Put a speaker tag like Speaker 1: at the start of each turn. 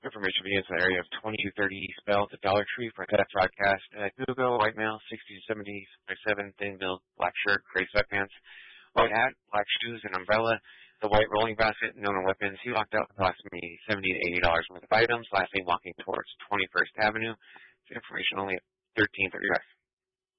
Speaker 1: Information begins in the area of 2230 East Bell to Dollar Tree for that broadcast. Google, white male, 60 to 77, thin build, black shirt, gray sweatpants, white hat, black shoes, and umbrella. The white rolling basket, no weapons. He locked out approximately $70 to $80 worth of items. Lastly, walking towards 21st Avenue. Information only at 1335.